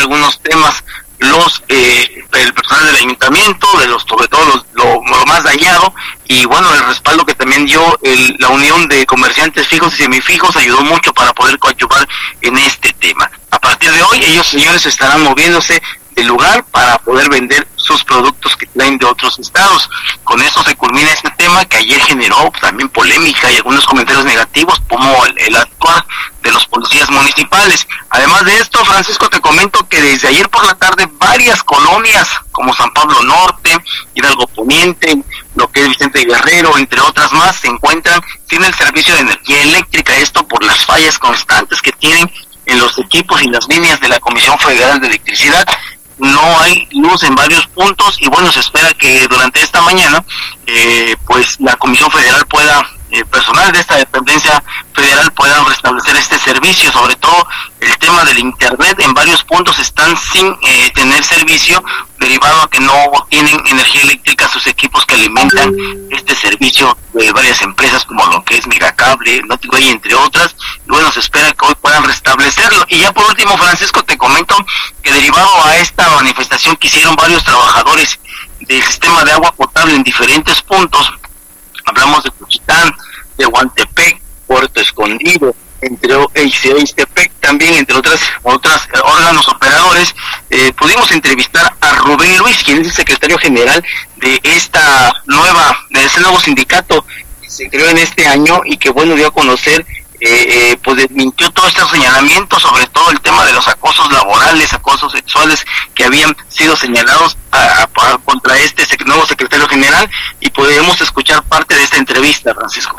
algunos temas el personal del ayuntamiento, sobre todo lo más dañado, y bueno, el respaldo que también dio la unión de comerciantes fijos y semifijos ayudó mucho para poder coadyuvar en este tema. A partir de hoy, ellos, señores, estarán moviéndose del lugar para poder vender sus productos que traen de otros estados. Con eso se culmina este tema que ayer generó también polémica y algunos comentarios negativos, como el actuar de los policías municipales. Además de esto, Francisco, te comento que desde ayer por la tarde varias colonias como San Pablo Norte, Hidalgo Poniente, lo que es Vicente Guerrero, entre otras más, se encuentran sin el servicio de energía eléctrica, esto por las fallas constantes que tienen en los equipos y las líneas de la Comisión Federal de Electricidad. No hay luz en varios puntos y bueno, se espera que durante esta mañana pues la Comisión Federal pueda, personal de esta dependencia federal puedan restablecer este servicio. Sobre todo el tema del internet, en varios puntos están sin tener servicio, derivado a que no tienen energía eléctrica sus equipos que alimentan este servicio de varias empresas como lo que es Megacable, Notiway, entre otras. Y bueno, se espera que hoy puedan restablecerlo. Y ya por último, Francisco, te comento que derivado a esta manifestación que hicieron varios trabajadores del sistema de agua potable en diferentes puntos, hablamos de Cuchitán, de Huantepec, Puerto Escondido, entre Ixtepec también, entre otras órganos operadores, pudimos entrevistar a Rubén Luis, quien es el secretario general de este nuevo sindicato que se creó en este año y que bueno dio a conocer, pues desmintió todos estos señalamientos, sobre todo el tema de los acosos laborales, acosos sexuales que habían sido señalados contra este nuevo secretario general, y podemos escuchar parte de esta entrevista, Francisco.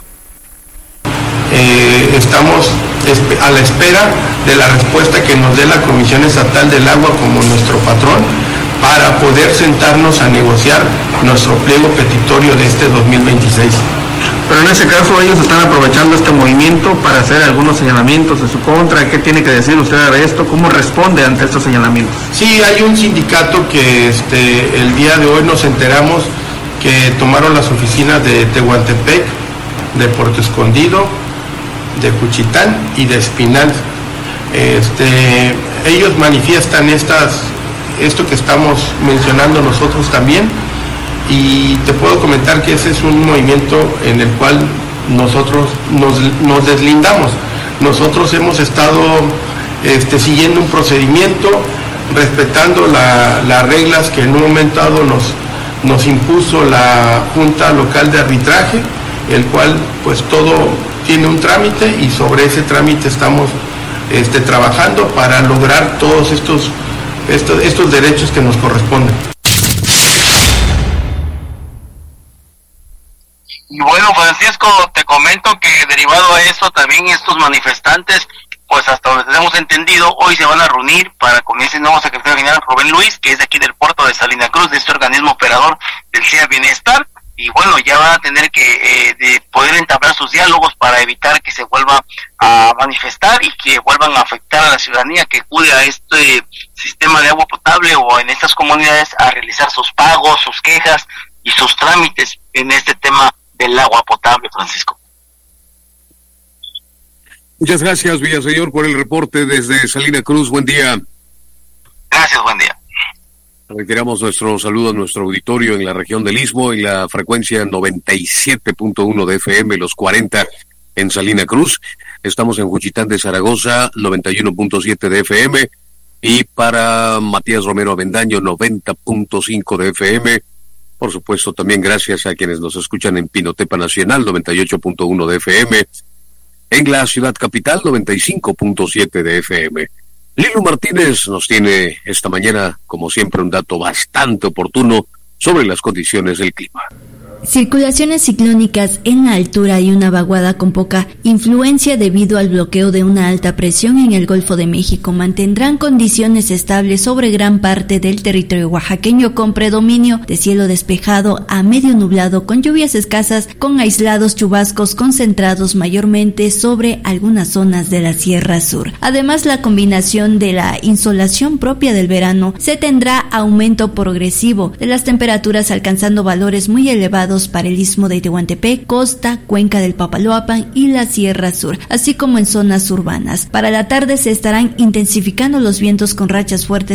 Estamos a la espera de la respuesta que nos dé la Comisión Estatal del Agua como nuestro patrón para poder sentarnos a negociar nuestro pliego petitorio de este 2026. Pero en ese caso ellos están aprovechando este movimiento para hacer algunos señalamientos en su contra. ¿Qué tiene que decir usted de esto? ¿Cómo responde ante estos señalamientos? Sí, hay un sindicato que el día de hoy nos enteramos que tomaron las oficinas de Tehuantepec, de Puerto Escondido, de Juchitán y de Espinal. Ellos manifiestan esto que estamos mencionando nosotros también, y te puedo comentar que ese es un movimiento en el cual nosotros nos deslindamos. Nosotros hemos estado siguiendo un procedimiento, respetando las reglas que en un momento dado nos impuso la Junta Local de Arbitraje, el cual pues todo tiene un trámite, y sobre ese trámite estamos trabajando para lograr todos estos derechos que nos corresponden. Y bueno, Francisco, te comento que derivado a eso, también estos manifestantes, pues hasta donde tenemos entendido, hoy se van a reunir con ese nuevo secretario general, Rubén Luis, que es de aquí del puerto de Salina Cruz, de este organismo operador del CEA Bienestar. Y bueno, ya van a tener que de poder entablar sus diálogos para evitar que se vuelva a manifestar y que vuelvan a afectar a la ciudadanía que acude a este sistema de agua potable o en estas comunidades a realizar sus pagos, sus quejas y sus trámites en este tema del agua potable, Francisco. Muchas gracias, Villaseñor, por el reporte desde Salina Cruz. Buen día. Gracias, buen día. Reiteramos nuestro saludo a nuestro auditorio en la región del Istmo, en la frecuencia 97.1 de FM, los 40 en Salina Cruz. Estamos en Juchitán de Zaragoza, 91.7 de FM, y para Matías Romero Avendaño, 90.5 de FM. Por supuesto, también gracias a quienes nos escuchan en Pinotepa Nacional, 98.1 de FM, en la ciudad capital, 95.7 de FM. Lilo Martínez nos tiene esta mañana, como siempre, un dato bastante oportuno sobre las condiciones del clima. Circulaciones ciclónicas en la altura y una vaguada con poca influencia debido al bloqueo de una alta presión en el Golfo de México mantendrán condiciones estables sobre gran parte del territorio oaxaqueño, con predominio de cielo despejado a medio nublado, con lluvias escasas, con aislados chubascos concentrados mayormente sobre algunas zonas de la Sierra Sur. Además, la combinación de la insolación propia del verano se tendrá aumento progresivo de las temperaturas, alcanzando valores muy elevados para el Istmo de Tehuantepec, Costa, Cuenca del Papaloapan y la Sierra Sur, así como en zonas urbanas. Para la tarde se estarán intensificando los vientos con rachas fuertes